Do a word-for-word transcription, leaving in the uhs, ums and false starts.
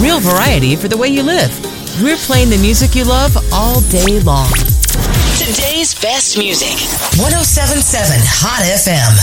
real variety for the way you live. We're playing the music you love all day long. Today's best music. one oh seven point seven Hot F M.